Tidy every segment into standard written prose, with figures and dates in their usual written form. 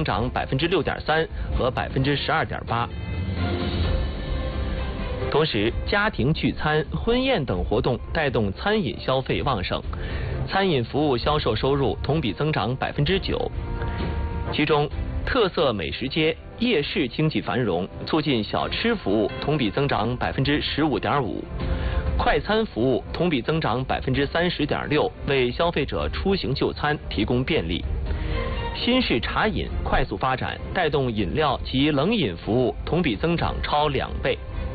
增长6.3%和12.8%。同时，家庭聚餐、婚宴等活动带动餐饮消费旺盛，餐饮服务销售收入同比增长9%。其中，特色美食街、夜市经济繁荣，促进小吃服务同比增长15.5%，快餐服务同比增长30.6%，为消费者出行就餐提供便利。新式茶饮快速发展，带动饮料及冷饮服务同比增长超2倍。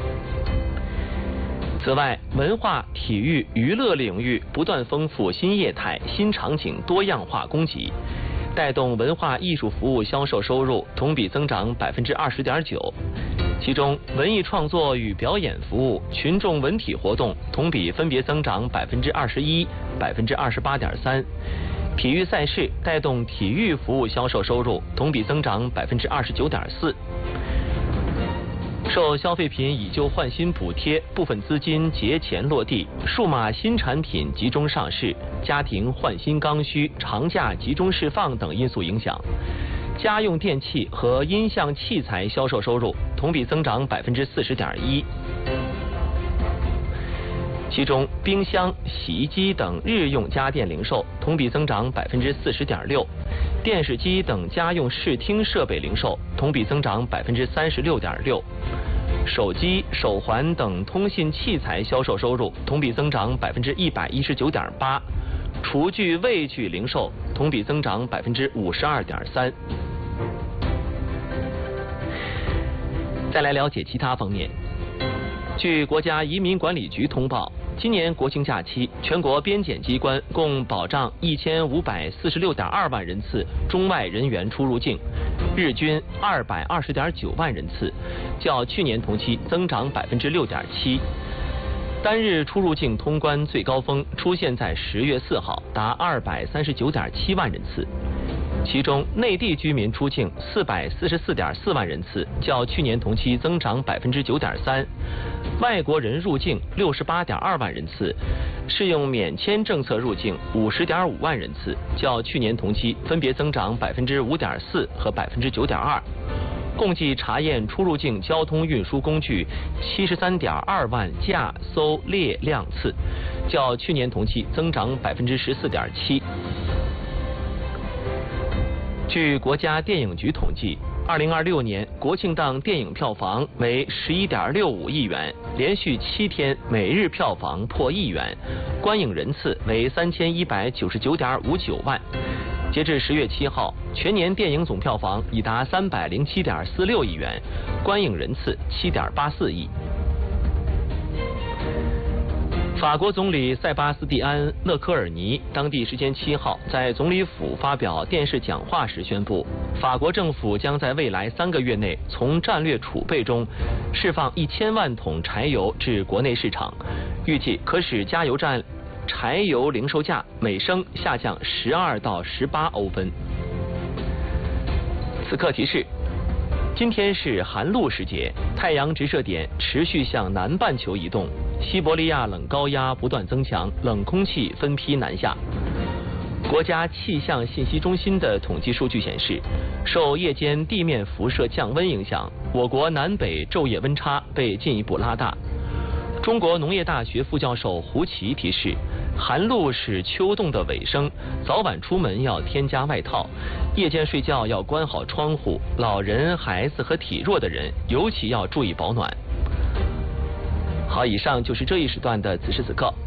此外，文化、体育、娱乐领域不断丰富新业态、新场景多样化供给，带动文化艺术服务销售收入同比增长20.9%。其中，文艺创作与表演服务、群众文体活动同比分别增长21%、28.3%。体育赛事带动体育服务销售收入同比增长29.4%。受消费品以旧换新补贴、部分资金节前落地、数码新产品集中上市、家庭换新刚需、长假集中释放等因素影响，家用电器和音像器材销售收入同比增长40.1%。其中，冰箱、洗衣机等日用家电零售同比增长40.6%，电视机等家用视听设备零售同比增长36.6%，手机、手环等通信器材销售收入同比增长119.8%，厨具、卫具零售同比增长52.3%。再来了解其他方面。据国家移民管理局通报，今年国庆假期，全国边检机关共保障1546.2万人次中外人员出入境，日均220.9万人次，较去年同期增长6.7%。单日出入境通关最高峰出现在10月4号，达239.7万人次。其中，内地居民出境444.4万人次，较去年同期增长9.3%；外国人入境68.2万人次，适用免签政策入境50.5万人次，较去年同期分别增长5.4%和9.2%。共计查验出入境交通运输工具73.2万架艘列辆次，较去年同期增长14.7%。据国家电影局统计，2026年国庆档电影票房为11.65亿元，连续7天每日票房破1亿元，观影人次为3199.59万。截至10月7号，全年电影总票房已达307.46亿元，观影人次7.84亿。法国总理塞巴斯蒂安·勒科尔尼当地时间7号在总理府发表电视讲话时宣布，法国政府将在未来3个月内从战略储备中释放1000万桶柴油至国内市场，预计可使加油站柴油零售价每升下降12到18欧分。此刻提示：今天是寒露时节，太阳直射点持续向南半球移动，西伯利亚冷高压不断增强，冷空气分批南下。国家气象信息中心的统计数据显示，受夜间地面辐射降温影响，我国南北昼夜温差被进一步拉大。中国农业大学副教授胡奇提示，寒露是秋冬的尾声，早晚出门要添加外套，夜间睡觉要关好窗户，老人、孩子和体弱的人尤其要注意保暖。好，以上就是这一时段的此时此刻。